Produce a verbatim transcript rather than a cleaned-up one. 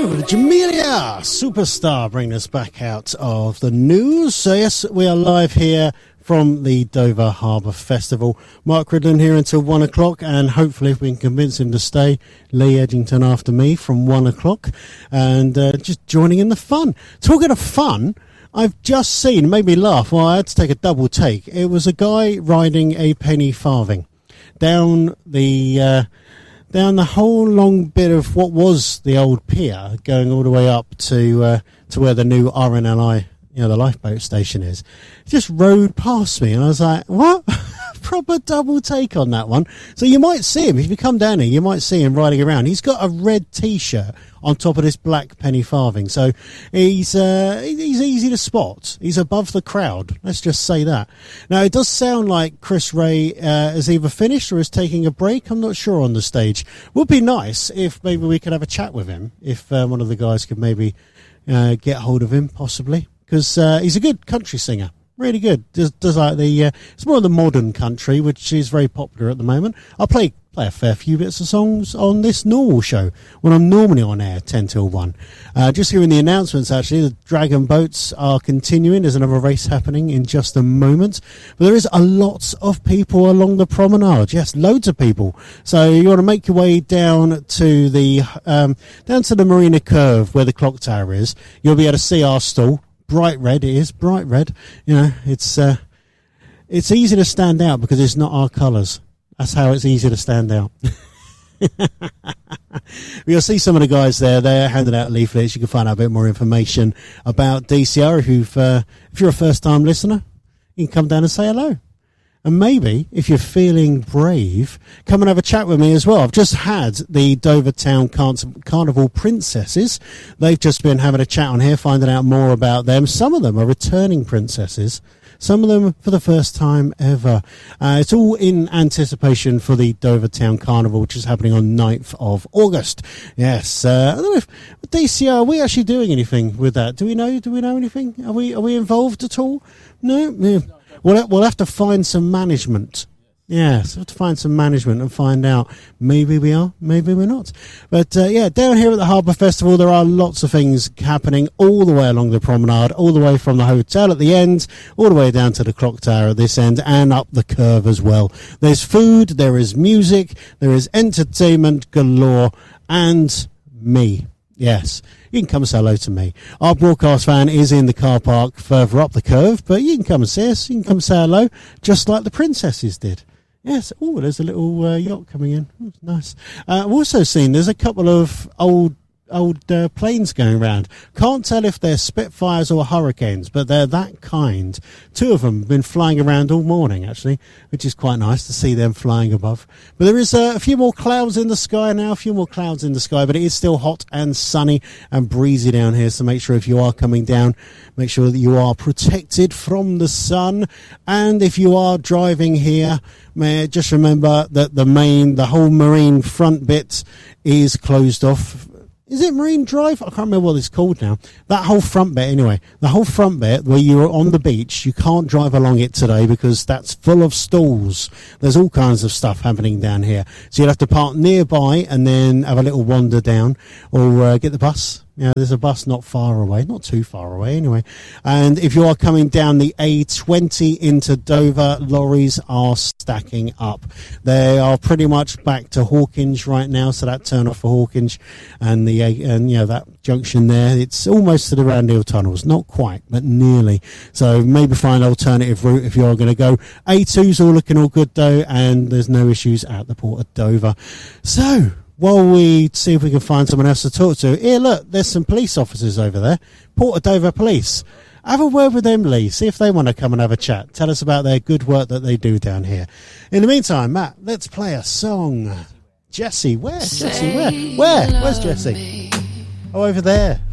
Jamelia Superstar bringing us back out of the news. So yes, we are live here from the Dover Harbour Festival. Mark Ridlin here until one o'clock, and hopefully if we can convince him to stay, Lee Edgington after me from one o'clock, and uh, just joining in the fun. Talking of fun, I've just seen, made me laugh, well I had to take a double take. It was a guy riding a penny farthing down the... Uh, down the whole long bit of what was the old pier, going all the way up to uh, to where the new R N L I, you know, the lifeboat station is. He just rode past me, and I was like, what? Proper double take on that one. So you might see him, if you come down here, you might see him riding around. He's got a red T-shirt on top of this black penny farthing. So he's uh, he's easy to spot. He's above the crowd. Let's just say that. Now, it does sound like Chris Ray uh, is either finished or is taking a break. I'm not sure on the stage. Would be nice if maybe we could have a chat with him, if uh, one of the guys could maybe uh, get hold of him, possibly. Because uh, he's a good country singer. Really good. Does, does like the, uh, it's more of the modern country, which is very popular at the moment. I'll play, play a fair few bits of songs on this normal show when I'm normally on air, ten till one. Uh, just hearing the announcements, actually, the Dragon Boats are continuing. There's another race happening in just a moment. But there is a lot of people along the promenade. Yes, loads of people. So you want to make your way down to the, um, down to the Marina Curve where the clock tower is. You'll be able to see our stall. Bright red it is, bright red. You know, it's uh, it's easy to stand out because it's not our colours. That's how it's easy to stand out. You'll see some of the guys there. They're handing out leaflets. You can find out a bit more information about D C R if you've uh, if you're a first-time listener. You can come down and say hello. And maybe, if you're feeling brave, come and have a chat with me as well. I've just had the Dover Town Carnival Princesses. They've just been having a chat on here, finding out more about them. Some of them are returning princesses. Some of them for the first time ever. Uh, it's all in anticipation for the Dover Town Carnival, which is happening on ninth of August. Yes. Uh, I don't know if D C R, are we actually doing anything with that? Do we know? Do we know anything? Are we, are we involved at all? No? Yeah. We'll, we'll have to find some management. Yes, we'll have to find some management and find out. Maybe we are, maybe we're not. But, uh, yeah, down here at the Harbour Festival, there are lots of things happening all the way along the promenade, all the way from the hotel at the end, all the way down to the clock tower at this end, and up the curve as well. There's food, there is music, there is entertainment galore, and me. Yes, you can come and say hello to me. Our broadcast van is in the car park further up the curve, but you can come and see us. You can come and say hello, just like the princesses did. Yes, oh, there's a little uh, yacht coming in. Oh, nice. Uh, I've also seen there's a couple of old old uh, planes going around. Can't tell if they're Spitfires or Hurricanes, but they're that kind. Two of them have been flying around all morning, actually, which is quite nice to see them flying above. But there is uh, a few more clouds in the sky now, a few more clouds in the sky, but it is still hot and sunny and breezy down here, so make sure if you are coming down, make sure that you are protected from the sun. And if you are driving here, may just remember that the main, the whole marine front bit is closed off. Is it Marine Drive? I can't remember what it's called now. That whole front bit, anyway. The whole front bit where you're on the beach, you can't drive along it today because that's full of stalls. There's all kinds of stuff happening down here. So you'll have to park nearby and then have a little wander down or uh, get the bus. Yeah, there's a bus not far away, not too far away anyway. And if you are coming down the A twenty into Dover, lorries are stacking up. They are pretty much back to Hawkinge right now, so that turn off for Hawkinge and the and you know that junction there, it's almost to the Roundhill Tunnels, not quite, but nearly. So maybe find an alternative route if you are going to go. A two's all looking all good though, and there's no issues at the Port of Dover. So while we see if we can find someone else to talk to, here, look, there's some police officers over there. Port of Dover Police. Have a word with them, Lee. See if they want to come and have a chat. Tell us about their good work that they do down here. In the meantime, Matt, let's play a song. Jesse, where? Jesse, where? Where? Where's Jesse? Oh, over there.